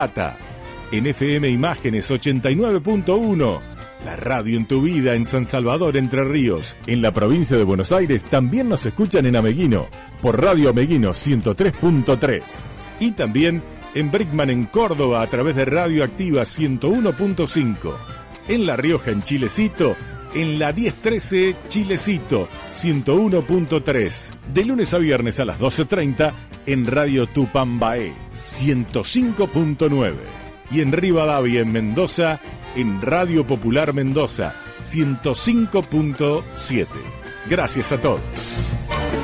En FM Imágenes 89.1, la radio en tu vida en San Salvador, Entre Ríos. En la provincia de Buenos Aires también nos escuchan en Ameguino, por Radio Ameguino 103.3. Y también en Brickman en Córdoba a través de Radio Activa 101.5. En La Rioja en Chilecito, en la 1013 Chilecito 101.3. De lunes a viernes a las 12:30 en Radio Tupambaé 105.9. Y en Rivadavia, en Mendoza, en Radio Popular Mendoza 105.7. Gracias a todos.